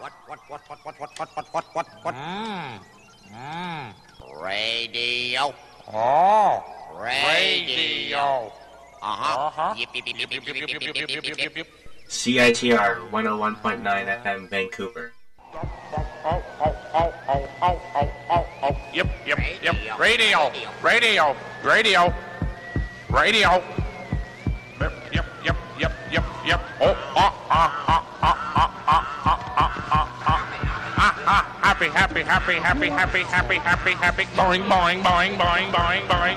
Radio. Oh, Radio. Yip, yip, yip, yip, yip, yip, yip, yip, yip, yip, yip. CITR 101.9 FM Vancouver. Yep, yep, yep. Radio, radio, radio, radio. Yep, yep, yep, yep, yep, yep. Oh, happy, happy, happy, happy, happy, happy, happy, happy. Boing, boing, boing, boing, boing, boing.